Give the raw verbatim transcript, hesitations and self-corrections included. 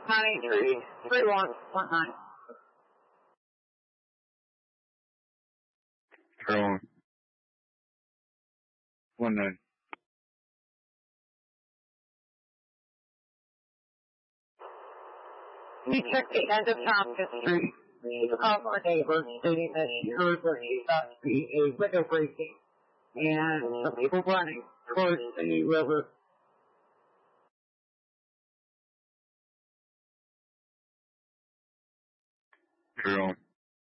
ninety-three, three one one nine. three one one nine. We checked the end of Tompkins Street. We called our neighbors stating that she heard what she thought to be a window breaking and some people running towards the river. three one